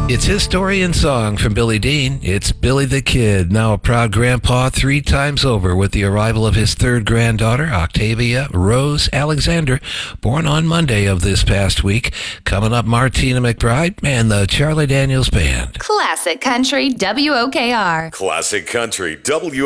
It's his story and song from Billy Dean. It's Billy the Kid, now a proud grandpa 3 times over with the arrival of his 3rd granddaughter, Octavia Rose Alexander, born on Monday of this past week. Coming up, Martina McBride and the Charlie Daniels Band. Classic Country WOKR. Classic Country WOKR.